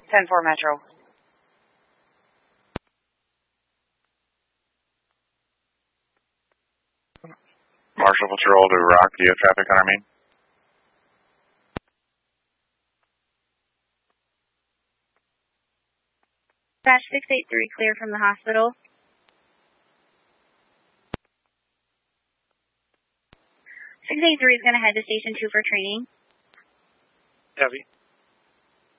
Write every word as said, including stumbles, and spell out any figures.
ten four Metro. Marshal Patrol to Rock, do you have traffic on our main? Dash six eight three, clear from the hospital. six eight three is going to head to Station two for training. Heavy.